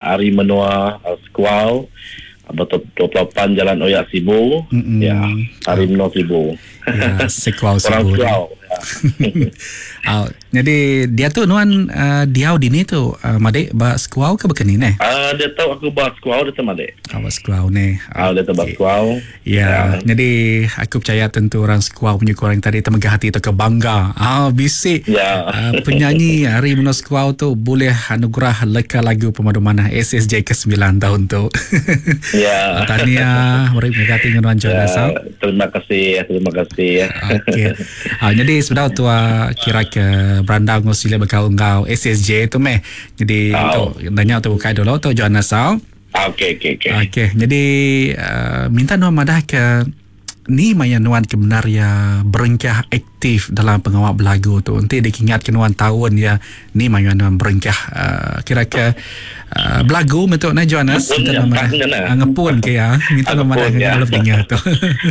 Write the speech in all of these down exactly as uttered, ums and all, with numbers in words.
Ari Menua uh, Squaw, betul dua puluh lapan Jalan Oyak Sibu. Mm-hmm. Ya, Ari Menua Sibu. Ya, Squaw Sibu. Squaw. Oh, jadi dia tu nuan uh, diau dini tu uh, madik ba Squaw ke bekeni ne? Ah, uh, dia tahu aku ba Squaw dia tu madik. Oh, Squaw ne. Ah, uh, dia tahu ba Squaw. Ya, yeah. Jadi aku percaya tentu orang Squaw punya korang tadi termegah hati atau kebangga. Ah, bisik. Ya. Uh, penyanyi Ari Menua Squaw tu boleh anugerah leka lagu pemadu manah S S J ke sembilan tahun tu. Ya. Tahniah, mari berkati dengan Jonas. Ya, terima kasih, terima kasih. Okey. Ah, jadi sebenarnya tu uh, kira ke berandang ngosile berkau-ngau S S J tu meh. Jadi oh. tu nanya tu bukai dulu tu Jonas. Okey, okey, okey. Okey, jadi uh, minta nuan madah ke ni maya nuan ke benar ya berengkah aktif dalam pengawal belagu tu. Nanti dikingat ke nuan tahun ya ni maya nuan berengkah uh, kira ke uh, belagu betul na Jonas. Minta nuan madah ngepun ke ya. Minta nuan madah kalau dengar tu.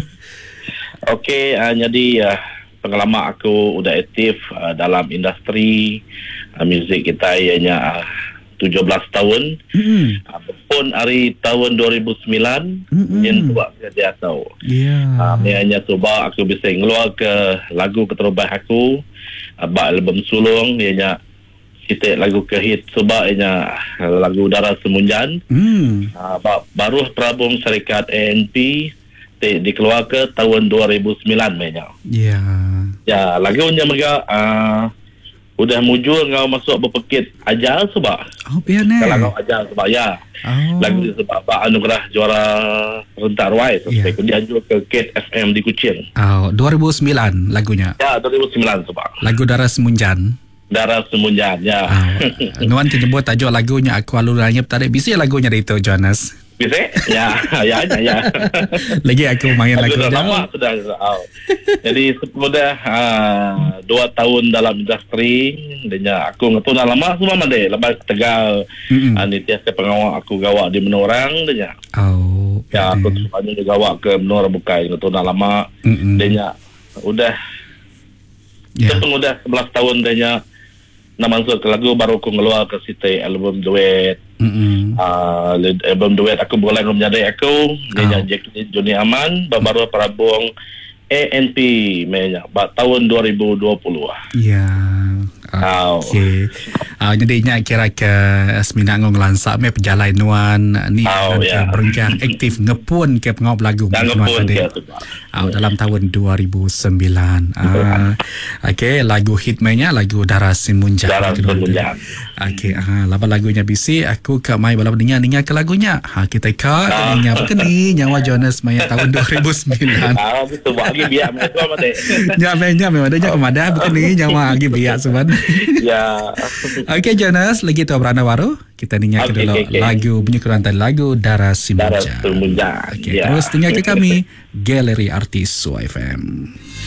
Okey, uh, jadi uh, pengalaman aku udah aktif uh, dalam industri uh, muzik kita ianya uh, tujuh belas tahun. Mm-hmm. Uh, pun hari tahun dua ribu sembilan mm-hmm. yang buat dia tahu. Ya. Yeah. Uh, ianya cuba aku bisa ngeluar ke lagu keterbaik aku uh, bak album sulung ianya kita lagu ke hit cuba ianya lagu Darah Semunjan. Mm. Uh, baru perabung syarikat A N P di, dikeluar ke tahun dua ribu sembilan mainnya. Ya. Yeah. Ya, lagunya mereka uh, udah mujur ngau masuk berpekit ajar sebab. Oh, biar ni. Kalau ngau ajar sebab ya. Oh. Lagu sebab Pak anugerah juara rentak Ruai sampai yeah. Dianjur ke K F M di Kuching. Oh, dua ribu sembilan lagunya. Ya, dua ribu sembilan sebab. Lagu Darah Semunjan. Darah Semunjan, ya. Oh. Nuan kenyebut tajuk lagunya aku aluranya tadi bisa lagunya itu Jonas. Bisa? Ya, ya, ya, ya. Lagi aku main lagu sudah lama sudah. Oh. Jadi sudah uh, dua tahun dalam industri, dan aku ngetu dah lama semua mande. Lepas Tegal, mm-hmm. uh, ni tiap pengawal aku gawak di Menorang, dan oh, ya aku sepanjang juga gawak ke Menora Bukai ngetu dah lama, mm-hmm. dan udah, yeah. Itu udah sebelas tahun dan nak masuk ke lagu baru aku ngeluar ke situ album duet. Mm-hmm. Uh, album duet aku boleh menjadi aku dia oh. Joni Aman baru perabung A N P mainnya tahun dua ribu dua puluh. Ya. Okey. Ah, jadi nya kira ke semina ngong lansak me perjalanan nuan ni oh, yeah. berengkang aktif ngepun ke pengau lagu nuan tadi. Ah, dalam tahun dua ribu sembilan. Ah, okey, lagu hit mainnya lagu Darah Semunjan. Darah Semunjan. Okey, ah, laba lagunya bisi aku ke mai bala dengar dengar ke lagunya. Ha kita ka ah. dengar apa ni nyawa Jonas mai tahun dua ribu sembilan. Ah, betul bagi biar mai tu mate. Ya mainnya memang ada kemada bukan ni nyawa lagi biar sebenarnya. Ya. Okey Jonas, lagi tu beranda baru. Kita dengar okay, dulu okay, okay. lagu bunyi kerantan lagu Darah Semunjan. Darah Semunjan. Okey, ya. Terus dengar ke kami Galeri Artis S U A F M.